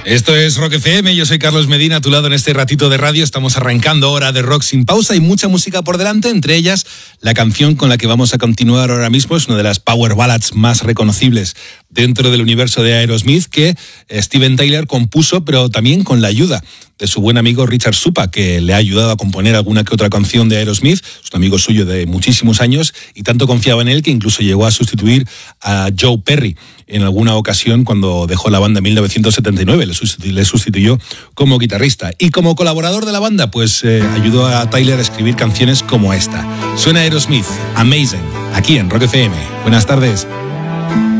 Esto es Rock FM, yo soy Carlos Medina, a tu lado en este ratito de radio. Estamos arrancando hora de rock sin pausa y mucha música por delante, entre ellas la canción con la que vamos a continuar ahora mismo. Es una de las power ballads más reconocibles dentro del universo de Aerosmith, que Steven Tyler compuso, pero también con la ayuda de su buen amigo Richard Supa, que le ha ayudado a componer alguna que otra canción de Aerosmith. Es un amigo suyo de muchísimos años y tanto confiaba en él que incluso llegó a sustituir a Joe Perry en alguna ocasión cuando dejó la banda en 1979. Le sustituyó como guitarrista. Y como colaborador de la banda, pues ayudó a Tyler a escribir canciones como esta. Suena Aerosmith, Amazing, aquí en Rock FM. Buenas tardes.